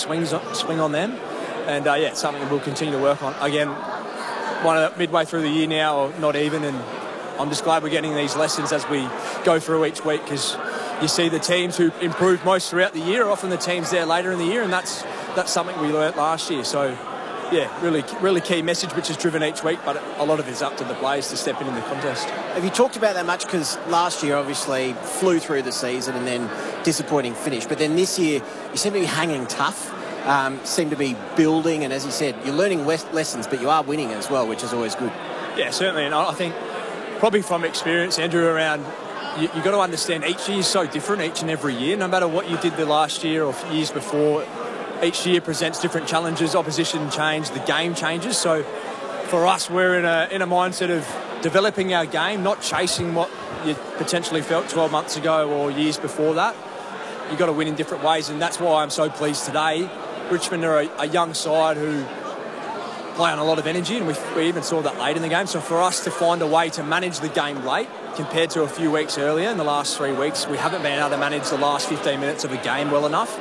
swing on them. And, it's something we'll continue to work on. Again, midway through the year now, or not even, and I'm just glad we're getting these lessons as we go through each week, because you see the teams who improve most throughout the year are often the teams there later in the year, and that's something we learnt last year. So, really key message which is driven each week, but a lot of it is up to the players to step into the contest. Have you talked about that much? Because last year, obviously, flew through the season and then disappointing finish. But then this year, you seem to be hanging tough, seem to be building, and as you said, you're learning lessons, but you are winning as well, which is always good. Yeah, certainly, and I think probably from experience, Andrew, around you've got to understand each year is so different each and every year. No matter what you did the last year or years before, each year presents different challenges, opposition change, the game changes. So for us, we're in a mindset of developing our game, not chasing what you potentially felt 12 months ago or years before that. You've got to win in different ways, and that's why I'm so pleased today. Richmond are a young side who play on a lot of energy, and we even saw that late in the game. So for us to find a way to manage the game late compared to a few weeks earlier, in the last 3 weeks, we haven't been able to manage the last 15 minutes of a game well enough.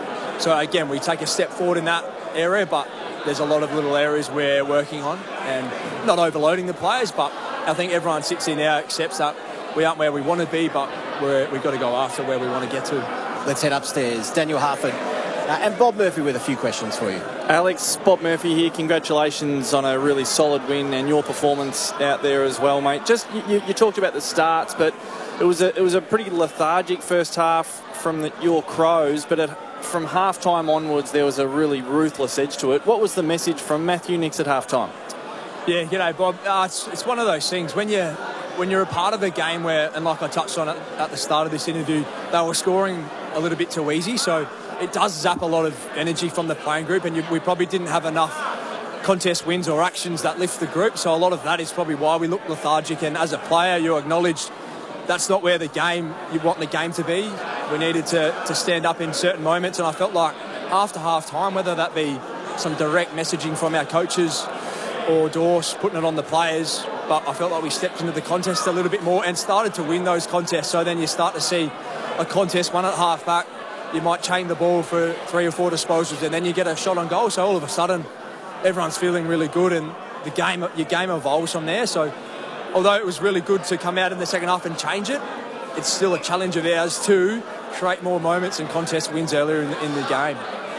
So again, we take a step forward in that area, but there's a lot of little areas we're working on, and not overloading the players, but I think everyone sits in now, accepts that we aren't where we want to be, but we've got to go after where we want to get to. Let's head upstairs. Daniel Harford and Bob Murphy with a few questions for you. Alex, Bob Murphy here. Congratulations on a really solid win and your performance out there as well, mate. Just you talked about the starts, but it was a pretty lethargic first half from your Crows, but from half-time onwards there was a really ruthless edge to it. What was the message from Matthew Nicks at half-time? Yeah, g'day, Bob. It's one of those things when you're a part of a game where, and like I touched on at the start of this interview, they were scoring a little bit too easy, so it does zap a lot of energy from the playing group, and we probably didn't have enough contest wins or actions that lift the group, so a lot of that is probably why we look lethargic. And as a player, you acknowledged that's not where you want the game to be. We needed to stand up in certain moments, and I felt like after half-time, whether that be some direct messaging from our coaches or Dorse putting it on the players, but I felt like we stepped into the contest a little bit more and started to win those contests. So then you start to see a contest won at half-back, you might chain the ball for 3 or 4 disposals, and then you get a shot on goal. So all of a sudden, everyone's feeling really good, and your game evolves from there. So although it was really good to come out in the second half and change it, it's still a challenge of ours to create more moments and contest wins earlier in the game.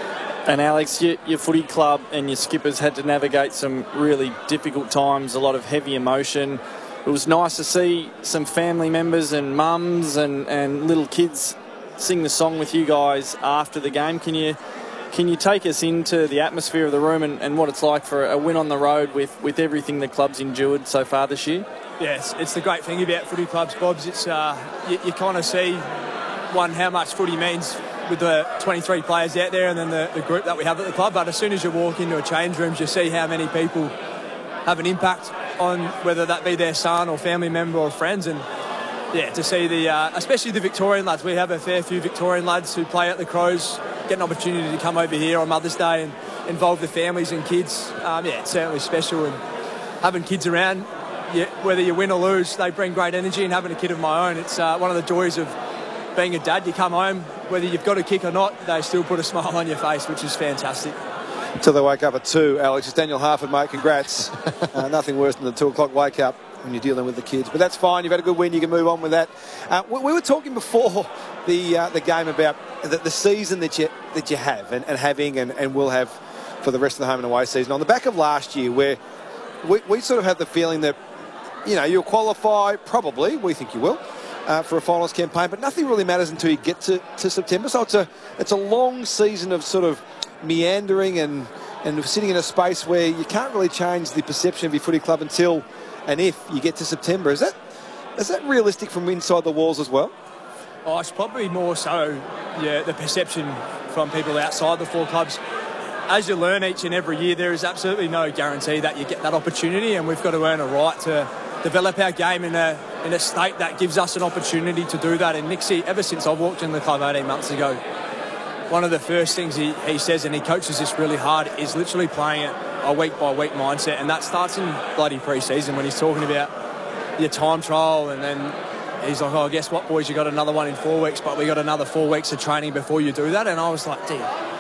And Alex, your footy club and your skippers had to navigate some really difficult times, a lot of heavy emotion. It was nice to see some family members and mums and little kids sing the song with you guys after the game. Can you take us into the atmosphere of the room and what it's like for a win on the road with everything the club's endured so far this year? Yeah, it's the great thing about footy clubs, Bobs. It's you kind of see, how much footy means with the 23 players out there and then the group that we have at the club. But as soon as you walk into a change rooms, you see how many people have an impact on whether that be their son or family member or friends. And to see especially the Victorian lads. We have a fair few Victorian lads who play at the Crows, get an opportunity to come over here on Mother's Day and involve the families and kids. It's certainly special. And having kids around, whether you win or lose, they bring great energy. And having a kid of my own, it's one of the joys of being a dad. You come home, whether you've got a kick or not, they still put a smile on your face, which is fantastic. Till they wake up at 2, Alex. It's Daniel Harford, mate. Congrats. Nothing worse than the 2 o'clock wake up when you're dealing with the kids. But that's fine. You've had a good win. You can move on with that. We were talking before the game about the season that you have and having and will have for the rest of the home and away season. On the back of last year, where we sort of have the feeling that, you'll qualify, probably, we think you will, for a finals campaign, but nothing really matters until you get to September. So it's a long season of sort of meandering and sitting in a space where you can't really change the perception of your footy club until and if you get to September. Is that realistic from inside the walls as well? Oh, it's probably more so, the perception from people outside the 4 clubs. As you learn each and every year, there is absolutely no guarantee that you get that opportunity, and we've got to earn a right to develop our game in a state that gives us an opportunity to do that. And Nixie, ever since I walked in the club 18 months ago, one of the first things he says, and he coaches this really hard, is literally playing it a week-by-week mindset. And that starts in bloody pre-season when he's talking about your time trial, and then he's like, guess what, boys, you got another one in 4 weeks, but we got another 4 weeks of training before you do that. And I was like,